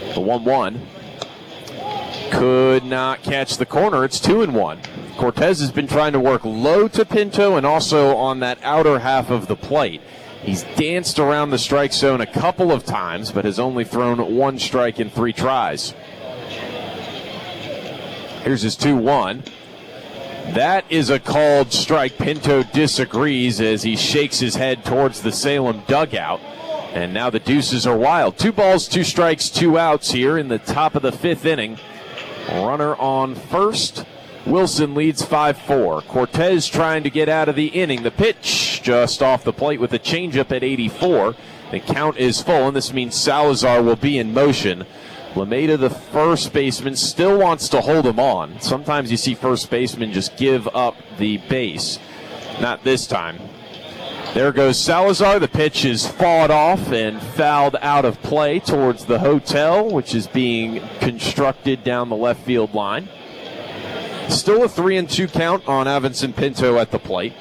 The 1-1. Could not catch the corner. It's 2-1. Cortez has been trying to work low to Pinto and also on that outer half of the plate. He's danced around the strike zone a couple of times, but has only thrown one strike in 3 tries. Here's his 2-1. That is a called strike. Pinto disagrees as he shakes his head towards the Salem dugout. And now the deuces are wild. 2 balls, 2 strikes, 2 outs here in the top of the 5th inning. Runner on first. Wilson leads 5-4. Cortez trying to get out of the inning. The pitch just off the plate with a changeup at 84. The count is full, and this means Salazar will be in motion. Lameda, the first baseman, still wants to hold him on. Sometimes you see first basemen just give up the base. Not this time. There goes Salazar. The pitch is fought off and fouled out of play towards the hotel, which is being constructed down the left field line. Still a 3-2 count on Avanson Pinto at the plate.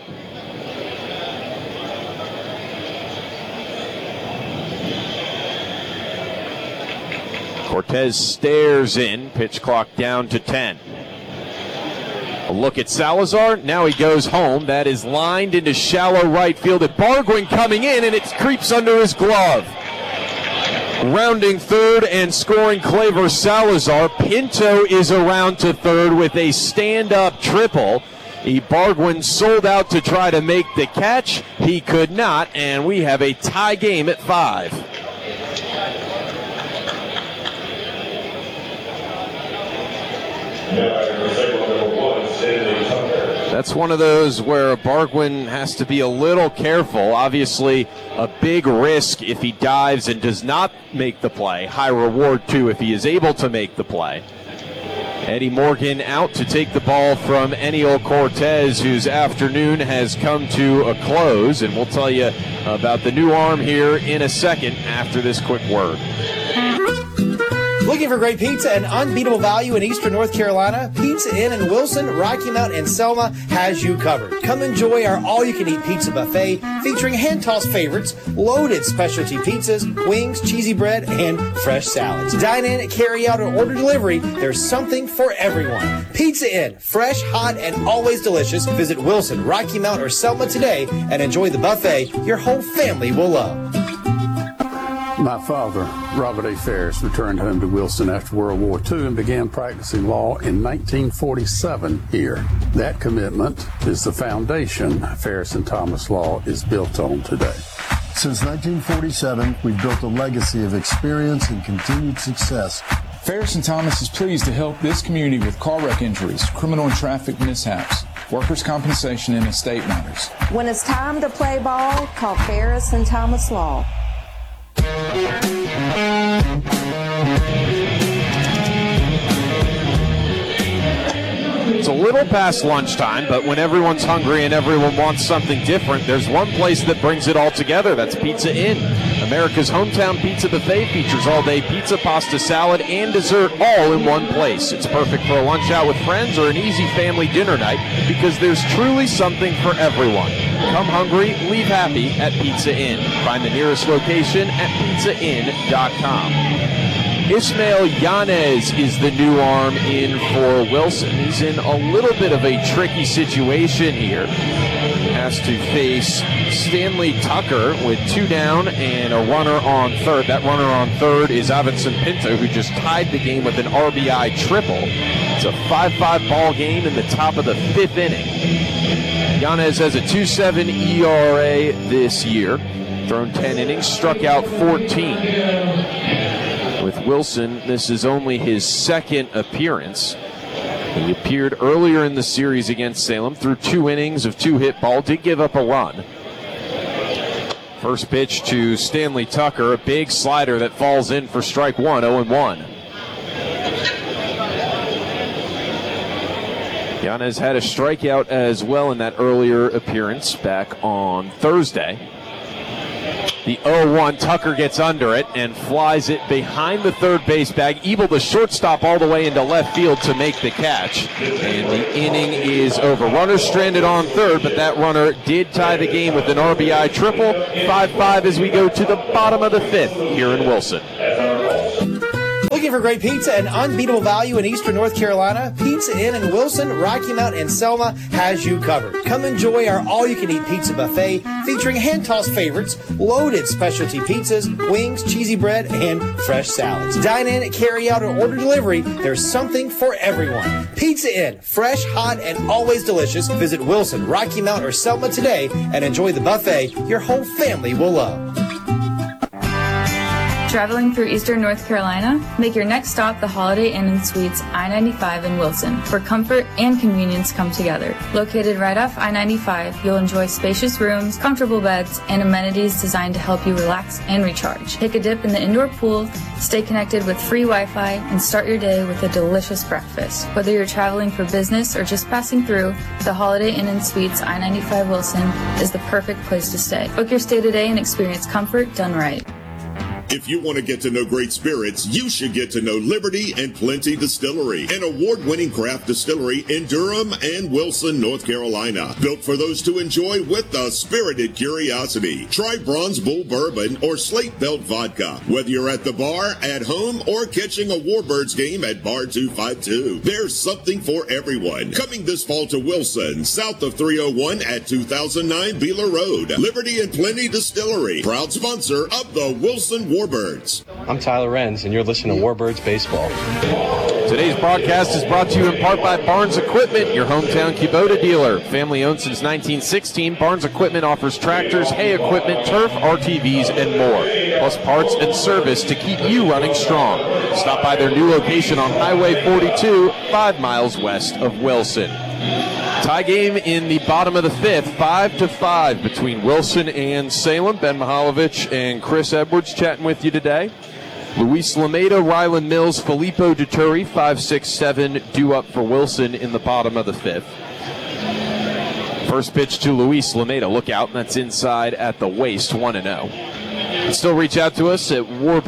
Cortez stares in. Pitch clock down to 10. A look at Salazar. Now he goes home. That is lined into shallow right field. At Barguin coming in, and it creeps under his glove. Rounding third and scoring Claver Salazar. Pinto is around to third with a stand-up triple. Barguin sold out to try to make the catch. He could not, and we have a tie game at 5. That's one of those where Barguin has to be a little careful. Obviously, a big risk if he dives and does not make the play. High reward, too, if he is able to make the play. Eddie Morgan out to take the ball from Eniel Cortez, whose afternoon has come to a close. And we'll tell you about the new arm here in a second after this quick word. Looking for great pizza and unbeatable value in Eastern North Carolina? Pizza Inn in Wilson, Rocky Mount, and Selma has you covered. Come enjoy our all-you-can-eat pizza buffet featuring hand-tossed favorites, loaded specialty pizzas, wings, cheesy bread, and fresh salads. Dine in, carry out, or order delivery. There's something for everyone. Pizza Inn, fresh, hot, and always delicious. Visit Wilson, Rocky Mount, or Selma today and enjoy the buffet your whole family will love. My father, Robert A. Ferris, returned home to Wilson after World War II and began practicing law in 1947 here. That commitment is the foundation Ferris and Thomas Law is built on today. Since 1947, we've built a legacy of experience and continued success. Ferris and Thomas is pleased to help this community with car wreck injuries, criminal and traffic mishaps, workers' compensation, and estate matters. When it's time to play ball, call Ferris and Thomas Law. It's a little past lunchtime, but when everyone's hungry and everyone wants something different, there's one place that brings it all together. That's Pizza Inn. America's hometown pizza buffet features all-day pizza, pasta, salad, and dessert all in one place. It's perfect for a lunch out with friends or an easy family dinner night because there's truly something for everyone. Come hungry, leave happy at Pizza Inn. Find the nearest location at pizzainn.com. Ismael Yanez is the new arm in for Wilson. He's in a little bit of a tricky situation here. Has to face Stanley Tucker with 2 down and a runner on third. That runner on third is Avanson Pinto, who just tied the game with an RBI triple. It's a 5-5 ball game in the top of the 5th inning. Yanez has a 2.7 ERA this year. Thrown 10 innings, struck out 14. With Wilson, this is only his second appearance. He appeared earlier in the series against Salem, threw 2 innings of 2-hit ball, did give up a run. First pitch to Stanley Tucker, a big slider that falls in for strike 1, 0-1. Yanez had a strikeout as well in that earlier appearance back on Thursday. The 0-1, Tucker gets under it and flies it behind the third base bag. Ebel, the shortstop, all the way into left field to make the catch. And the inning is over. Runner stranded on third, but that runner did tie the game with an RBI triple. 5-5 as we go to the bottom of the 5th here in Wilson. Looking Looking for great pizza and unbeatable value in Eastern North Carolina? Pizza Inn in Wilson, Rocky Mount, and Selma has you covered. Come enjoy our all-you-can-eat pizza buffet featuring hand-tossed favorites, loaded specialty pizzas, wings, cheesy bread, and fresh salads. Dine in, carry out, or order delivery. There's something for everyone. Pizza Inn, fresh, hot, and always delicious. Visit Wilson, Rocky Mount, or Selma today and enjoy the buffet your whole family will love. Traveling through Eastern North Carolina? Make your next stop the Holiday Inn and Suites I-95 in Wilson, where comfort and convenience come together. Located right off I-95, you'll enjoy spacious rooms, comfortable beds, and amenities designed to help you relax and recharge. Take a dip in the indoor pool, stay connected with free Wi-Fi, and start your day with a delicious breakfast. Whether you're traveling for business or just passing through, the Holiday Inn and Suites I-95 Wilson is the perfect place to stay. Book your stay today and experience comfort done right. If you want to get to know great spirits, you should get to know Liberty and Plenty Distillery, an award-winning craft distillery in Durham and Wilson, North Carolina. Built for those to enjoy with a spirited curiosity. Try Bronze Bull Bourbon or Slate Belt Vodka. Whether you're at the bar, at home, or catching a Warbirds game at Bar 252, there's something for everyone. Coming this fall to Wilson, south of 301 at 2009 Beeler Road. Liberty and Plenty Distillery, proud sponsor of the Wilson Warbirds. I'm Tyler Renz, and you're listening to Warbirds Baseball. Today's broadcast is brought to you in part by Barnes Equipment, your hometown Kubota dealer. Family owned since 1916, Barnes Equipment offers tractors, hay equipment, turf, RTVs, and more, plus parts and service to keep you running strong. Stop by their new location on Highway 42, 5 miles west of Wilson. Tie game in the bottom of the fifth, 5-5 between Wilson and Salem. Ben Mihaljevic and Chris Edwards chatting with you today. Luis Lameda, Ryland Mills, Filippo Duturi, 5-6-7 due up for Wilson in the bottom of the fifth. First pitch to Luis Lameda. Look out, and that's inside at the waist, 1-0. You can still reach out to us at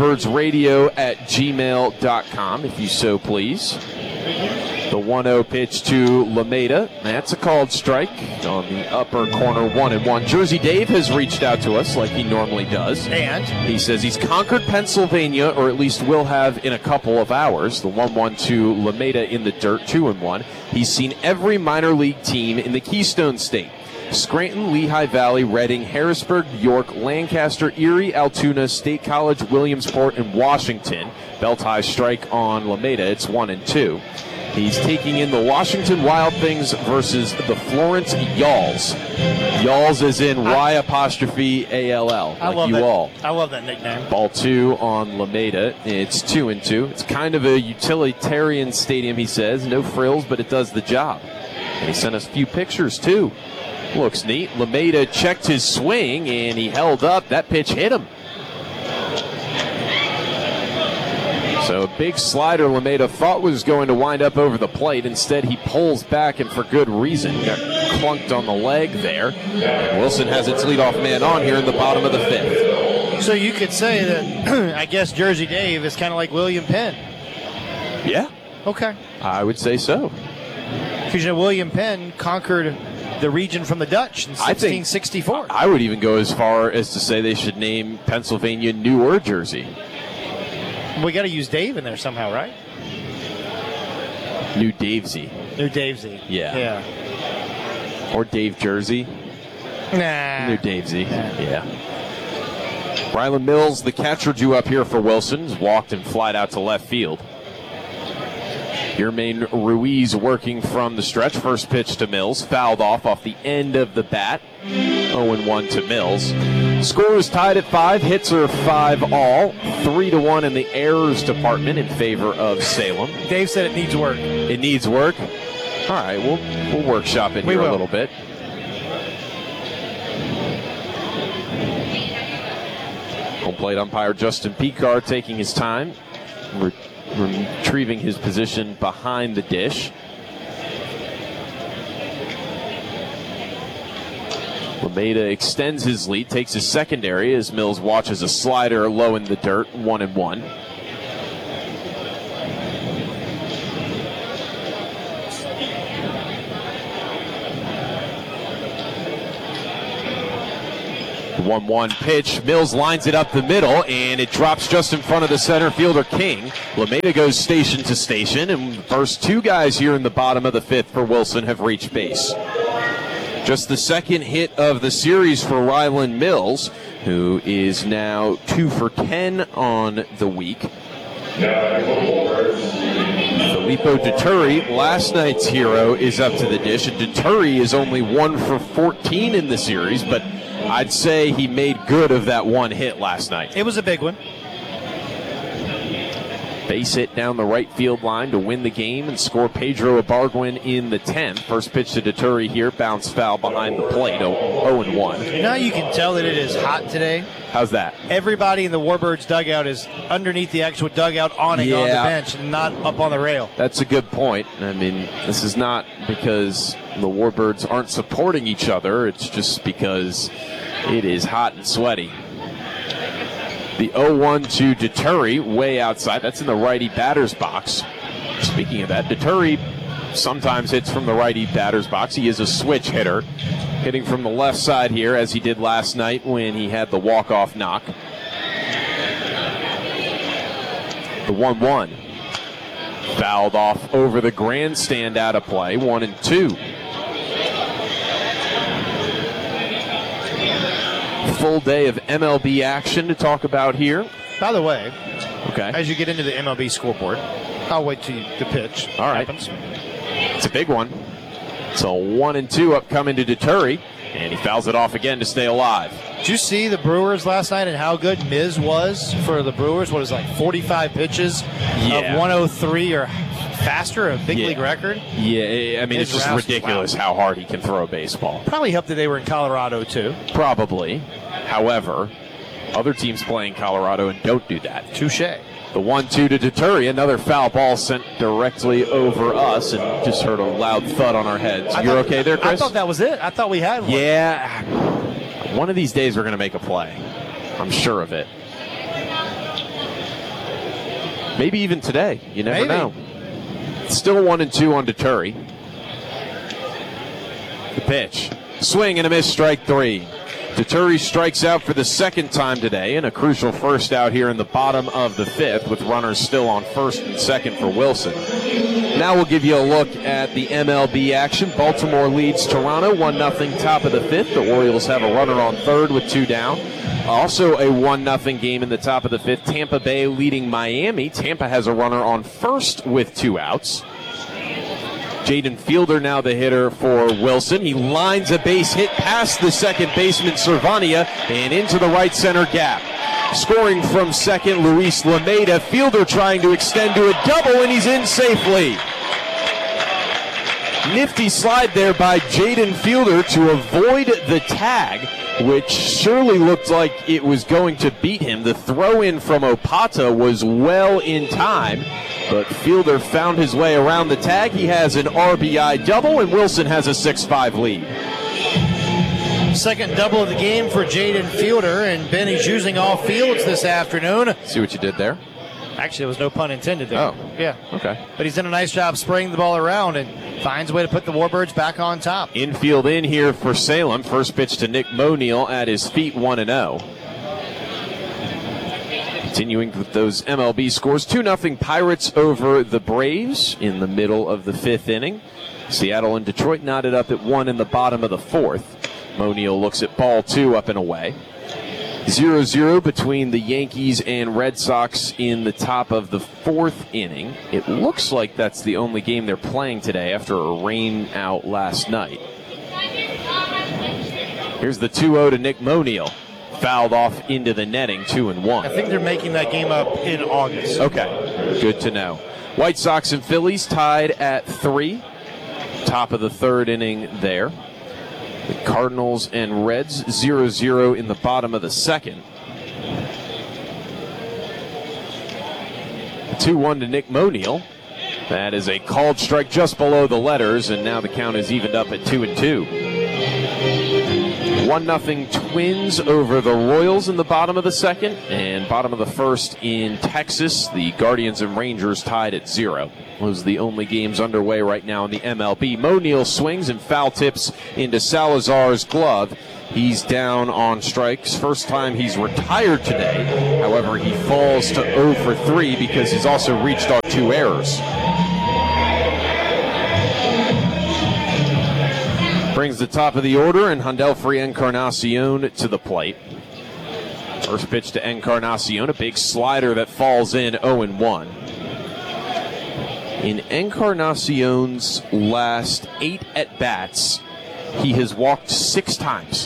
warbirdsradio@gmail.com if you so please. The 1-0 pitch to Lameda. That's a called strike on the upper corner, 1-1. Jersey Dave has reached out to us like he normally does. And he says he's conquered Pennsylvania, or at least will have in a couple of hours. The 1-1 to Lameda in the dirt, 2-1. He's seen every minor league team in the Keystone State. Scranton, Lehigh Valley, Reading, Harrisburg, York, Lancaster, Erie, Altoona, State College, Williamsport, and Washington. Belt high strike on Lameda. It's 1-2. He's taking in the Washington Wild Things versus the Florence Yalls. Yalls as in Y''ALL. I love that nickname. Ball 2 on Lameda. It's 2-2. It's kind of a utilitarian stadium, he says. No frills, but it does the job. And he sent us a few pictures, too. Looks neat. Lameda checked his swing, and he held up. That pitch hit him. So a big slider Lameda thought was going to wind up over the plate. Instead, he pulls back, and for good reason. Got clunked on the leg there. And Wilson has its leadoff man on here in the bottom of the fifth. So you could say that, I guess, Jersey Dave is kind of like William Penn. Yeah. Okay. I would say so. Because William Penn conquered the region from the Dutch in 1664. I would even go as far as to say they should name Pennsylvania Newer Jersey. We got to use Dave in there somehow, right? New Davesy. New Davesy. Yeah. Or Dave Jersey. Nah. New Davesy. Yeah. Ryland Mills, the catcher, due up here for Wilson, has walked and flied out to left field. Yermain Ruiz working from the stretch. First pitch to Mills. Fouled off the end of the bat. 0-1 to Mills. Score is tied at 5. Hits are 5 all. 3-1 in the errors department in favor of Salem. Dave said it needs work. It needs work? All right, we'll workshop it here a little bit. Home plate umpire Justin Picard taking his time, retrieving his position behind the dish. Lameda extends his lead, takes his secondary as Mills watches a slider low in the dirt, 1-1. The 1-1 pitch. Mills lines it up the middle, and it drops just in front of the center fielder, King. LaMeda goes station to station, and the first two guys here in the bottom of the fifth for Wilson have reached base. Just the second hit of the series for Ryland Mills, who is now 2 for 10 on the week. Filippo Deturi, last night's hero, is up to the dish, and Deturi is only 1 for 14 in the series, but I'd say he made good of that one hit last night. It was a big one. Base hit down the right field line to win the game and score Pedro Ibargüen in the 10th. First pitch to Deturi here, bounce foul behind the plate, 0-1. You know, you can tell that it is hot today. How's that? Everybody in the Warbirds dugout is underneath the actual dugout awning on the bench and not up on the rail. That's a good point. I mean, this is not because the Warbirds aren't supporting each other. It's just because it is hot and sweaty. The 0-1 to Deturi, way outside. That's in the righty batter's box. Speaking of that, Deturi sometimes hits from the righty batter's box. He is a switch hitter, hitting from the left side here, as he did last night when he had the walk-off knock. The 1-1. Fouled off over the grandstand, out of play, 1-2. Full day of MLB action to talk about here. By the way, okay, as you get into the MLB scoreboard, I'll wait till the pitch happens. It's a big one. It's a 1-2 upcoming to Deturi, and he fouls it off again to stay alive. Did you see the Brewers last night and how good Miz was for the Brewers? What is it, like 45 pitches of 103 or faster, a big league record? Yeah, I mean, it's just ridiculous how hard he can throw a baseball. Probably helped that they were in Colorado, too. Probably. However, other teams play in Colorado and don't do that. Touche. The 1-2 to Deturi, another foul ball sent directly over us, and just heard a loud thud on our heads. You're okay there, Chris? I thought that was it. I thought we had one. Yeah. One of these days we're going to make a play. I'm sure of it. Maybe even today. You never know. Still 1-2 on Deturi. The pitch. Swing and a miss, strike 3. Deturi strikes out for the second time today, and a crucial first out here in the bottom of the fifth, with runners still on first and second for Wilson. Now we'll give you a look at the MLB action. Baltimore leads Toronto 1-0 top of the fifth. The Orioles have a runner on third with 2 down. Also a 1-0 game in the top of the fifth. Tampa Bay leading Miami. Tampa has a runner on first with 2 outs. Jaden Fielder now the hitter for Wilson. He lines a base hit past the second baseman, Cervania, and into the right center gap. Scoring from second, Luis LaMeda. Fielder trying to extend to a double, and he's in safely. Nifty slide there by Jaden Fielder to avoid the tag, which surely looked like it was going to beat him. The throw-in from Opata was well in time, but Fielder found his way around the tag. He has an RBI double, and Wilson has a 6-5 lead. Second double of the game for Jaden Fielder, and Benny's using all fields this afternoon. See what you did there? Actually, there was no pun intended there. Oh. Yeah. Okay. But he's done a nice job spraying the ball around and finds a way to put the Warbirds back on top. Infield in here for Salem. First pitch to Nick Monial at his feet, 1-0. Continuing with those MLB scores, 2-0 Pirates over the Braves in the middle of the fifth inning. Seattle and Detroit knotted up at 1 in the bottom of the fourth. Monial looks at ball 2 up and away. 0-0 between the Yankees and Red Sox in the top of the fourth inning. It looks like that's the only game they're playing today after a rain out last night. Here's the 2-0 to Nick Monial. Fouled off into the netting, 2-1. I think they're making that game up in August. Okay, good to know. White Sox and Phillies tied at 3. Top of the third inning there. The Cardinals and Reds 0-0 in the bottom of the second. 2-1 to Nick Monial. That is a called strike just below the letters, and now the count is evened up at 2-2. 1-0 Twins over the Royals in the bottom of the second, and bottom of the first in Texas. The Guardians and Rangers tied at 0. Those are the only games underway right now in the MLB. Mo Neal swings and foul tips into Salazar's glove. He's down on strikes. First time he's retired today. However, he falls to 0 for 3 because he's also reached on 2 errors. Brings the top of the order, and Handelfrey Encarnacion to the plate. First pitch to Encarnacion, a big slider that falls in 0-1. In Encarnacion's last 8 at-bats, he has walked 6 times.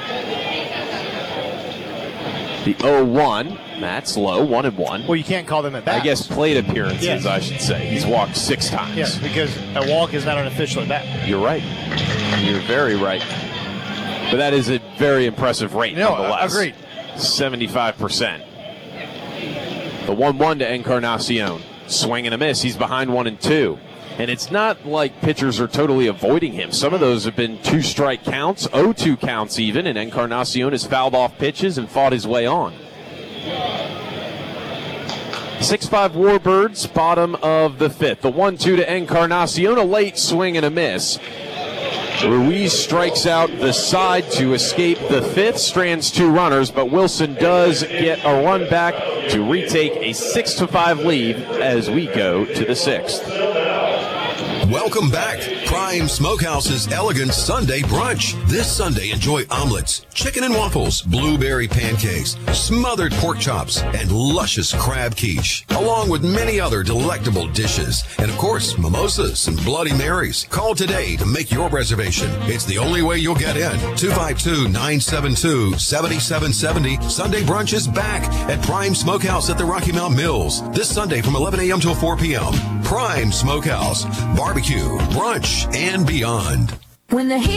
The 0-1, that's low, 1-1. Well, you can't call them at bats. I guess plate appearances, yes. I should say. He's walked 6 times. Yeah, because a walk is not an official at bat. You're right. You're very right. But that is a very impressive rate, nonetheless. Agreed. 75%. The 1-1 to Encarnacion. Swing and a miss. He's behind 1-2. And it's not like pitchers are totally avoiding him. Some of those have been 2-strike counts, 0-2 counts even, and Encarnacion has fouled off pitches and fought his way on. 6-5 Warbirds, bottom of the 5th. The 1-2 to Encarnacion, a late swing and a miss. Ruiz strikes out the side to escape the 5th, strands 2 runners, but Wilson does get a run back to retake a 6-5 lead as we go to the 6th. Welcome back. Prime Smokehouse's Elegant Sunday Brunch. This Sunday, enjoy omelets, chicken and waffles, blueberry pancakes, smothered pork chops, and luscious crab quiche, along with many other delectable dishes. And, of course, mimosas and Bloody Marys. Call today to make your reservation. It's the only way you'll get in. 252-972-7770. Sunday Brunch is back at Prime Smokehouse at the Rocky Mount Mills. This Sunday from 11 a.m. till 4 p.m. Prime Smokehouse. Barbecue, brunch, and beyond. When the heat